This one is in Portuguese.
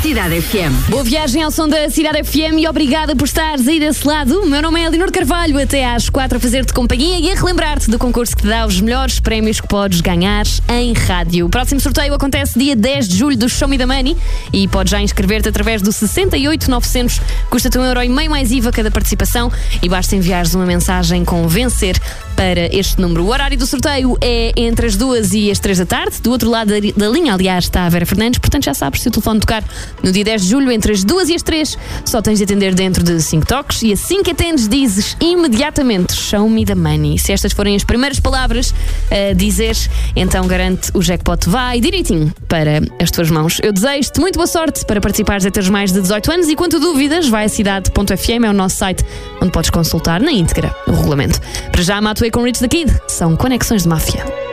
Cidade FM. Boa viagem ao som da Cidade FM e obrigada por estares aí desse lado. O meu nome é Elinor Carvalho, até às 4 a fazer-te companhia e a relembrar-te do concurso que te dá os melhores prémios que podes ganhar em rádio. O próximo sorteio acontece dia 10 de julho do Show Me the Money e podes já inscrever-te através do 68-900, custa-te €1,5 mais IVA cada participação e basta enviares uma mensagem com vencer para este número. O horário do sorteio é entre as 2 e as 3 da tarde. Do outro lado da linha, aliás, está a Vera Fernandes, portanto já sabes, se o telefone tocar no dia 10 de julho, entre as 2 e as 3, só tens de atender dentro de 5 toques e assim que atendes dizes imediatamente Show Me the Money. Se estas forem as primeiras palavras a dizeres, então garante o jackpot vai direitinho para as tuas mãos. Eu desejo-te muito boa sorte para participares a teres mais de 18 anos e quanto dúvidas, vai a cidade.fm, é o nosso site onde podes consultar na íntegra o regulamento. Para já, Matuê com Rich the Kid, são Conexões de Máfia.